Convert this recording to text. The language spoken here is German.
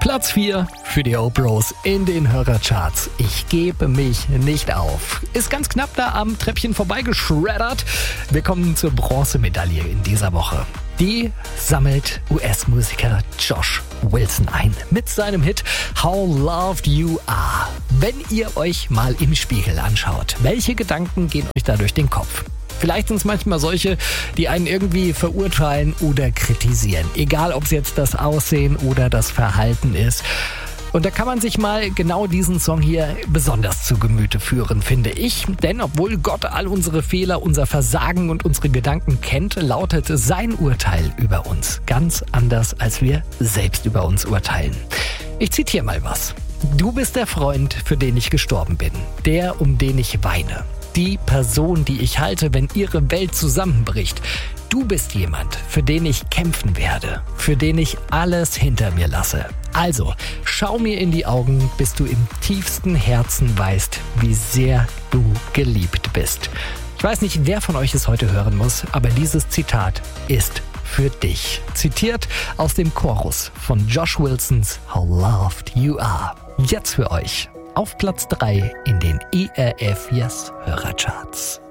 Platz 4 für die Obros in den Hörercharts. Ich gebe mich nicht auf. Ist ganz knapp da am Treppchen vorbeigeschreddert. Wir kommen zur Bronzemedaille in dieser Woche. Die sammelt US-Musiker Josh Wilson ein mit seinem Hit How Loved You Are. Wenn ihr euch mal im Spiegel anschaut, welche Gedanken gehen euch da durch den Kopf? Vielleicht sind es manchmal solche, die einen irgendwie verurteilen oder kritisieren. Egal, ob es jetzt das Aussehen oder das Verhalten ist. Und da kann man sich mal genau diesen Song hier besonders zu Gemüte führen, finde ich. Denn obwohl Gott all unsere Fehler, unser Versagen und unsere Gedanken kennt, lautet sein Urteil über uns ganz anders, als wir selbst über uns urteilen. Ich zitiere mal was. Du bist der Freund, für den ich gestorben bin. Der, um den ich weine. Die Person, die ich halte, wenn ihre Welt zusammenbricht. Du bist jemand, für den ich kämpfen werde, für den ich alles hinter mir lasse. Also, schau mir in die Augen, bis du im tiefsten Herzen weißt, wie sehr du geliebt bist. Ich weiß nicht, wer von euch es heute hören muss, aber dieses Zitat ist für dich. Zitiert aus dem Chorus von Josh Wilsons How Loved You Are. Jetzt für euch auf Platz 3 in den ERF Yes Hörercharts.